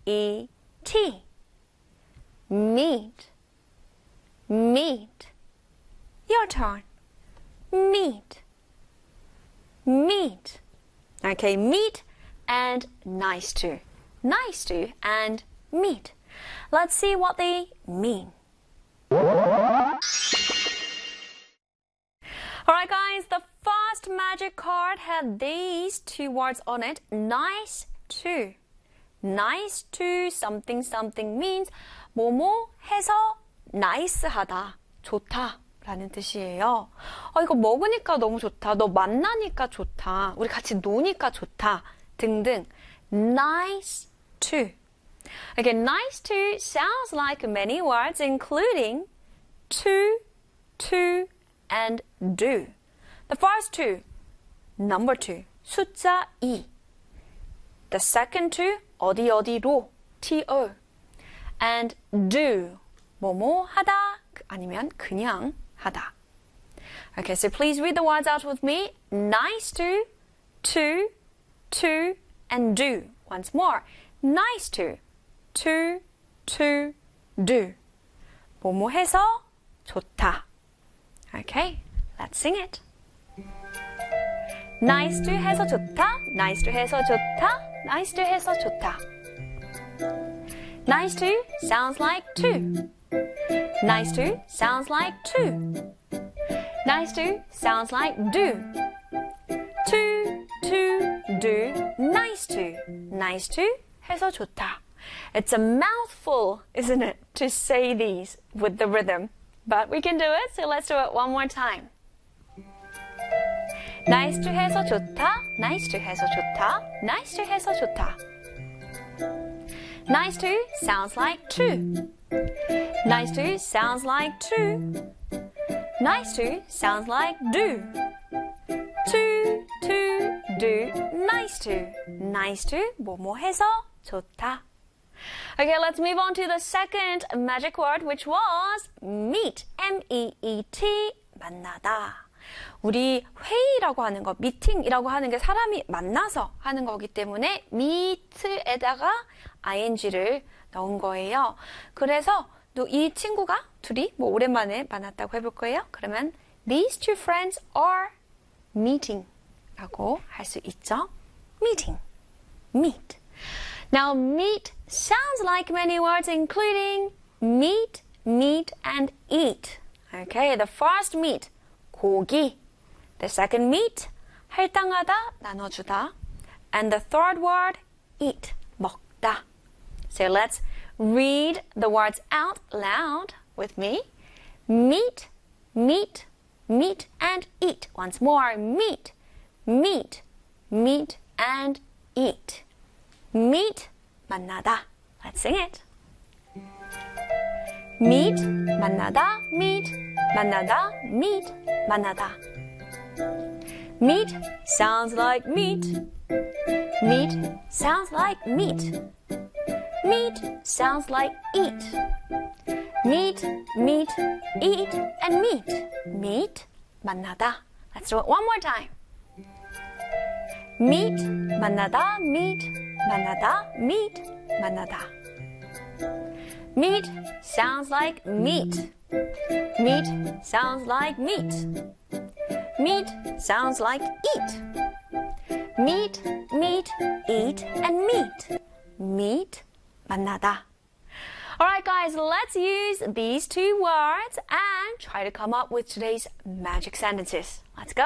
Meet. Meet. Your turn. Meet. Meet. Okay, meet and nice to. Nice to and meet. Let's see what they mean. Alright guys, the first magic card had these two words on it. Nice to. Nice to something something means 뭐뭐 해서 nice하다, 좋다 라는 뜻이에요. 이거 먹으니까 너무 좋다, 너 만나니까 좋다, 우리 같이 노니까 좋다 등등. Nice to. Okay, nice to sounds like many words including to, and do. The first two, number 2, 숫자 2. The second two, 어디로, to. And do, 뭐뭐 하다, 아니면 그냥 하다. Okay, so please read the words out with me. Nice to, and do. Once more. Nice to, do. 뭐뭐 해서 좋다. Okay, let's sing it. Nice to 해서 좋다. Nice to 해서 좋다. Nice to 해서 좋다. Nice to sounds like to. Nice to sounds like to. Nice to sounds like do. To, do. Nice to. Nice to 해서 좋다. It's a mouthful, isn't it, to say these with the rhythm. But we can do it, so let's do it one more time. Nice to 해서 좋다. Nice to 해서 좋다. Nice to 해서 좋다. Nice to sounds like to. Nice to sounds like to. Nice to sounds like do. To, do. Nice to. Nice to 뭐뭐 해서 좋다. Okay, let's move on to the second magic word, which was meet. M-E-E-T. 만나다. 우리 회의라고 하는 거, 미팅이라고 하는 게 사람이 만나서 하는 거기 때문에 meet에다가 ing를 넣은 거예요. 그래서 또 이 친구가 둘이 뭐 오랜만에 만났다고 해볼 거예요. 그러면 these two friends are meeting 라고 할 수 있죠. meeting, meet. Now meet sounds like many words including meet, and eat. Okay, the first meet, 고기. The second meet, 할당하다, 나눠주다. And the third word, eat, 먹다. So let's read the words out loud with me. Meet, and eat. Once more, meet, and eat. Meet, 만나다. Let's sing it. Meet, 만나다, meet, 만나다, meet, 만나다. Meet sounds like meat. Meet sounds like meat. Meet sounds like eat. Meet, eat, and meet. Meet, 만나다. Let's do it one more time. Meet, 만나다, meet, 만나다, meet, 만나다. Meet sounds like meat. Meet sounds like meat. Meet sounds like eat. Meet, eat, and meet. Meet, 만나다. Alright guys, let's use these two words and try to come up with today's magic sentences. Let's go.